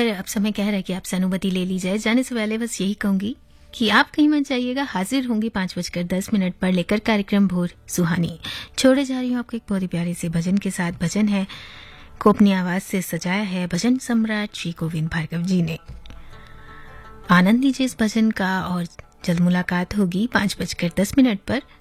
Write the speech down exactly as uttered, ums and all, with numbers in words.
अब समय कह रहा है कि आपसे अनुमति ले ली जाए। जाने से पहले बस यही कहूंगी कि आप कहीं मत जाइएगा। हाजिर होंगी पांच बजकर दस मिनट पर लेकर कार्यक्रम भोर सुहानी। छोड़े जा रही हूँ आपको एक बहुत ही प्यारे से भजन के साथ। भजन है को अपनी आवाज से सजाया है भजन सम्राट श्री गोविंद भार्गव जी ने। आनंद लीजिए इस भजन का और जल्द मुलाकात होगी पांच बजकर दस मिनट पर।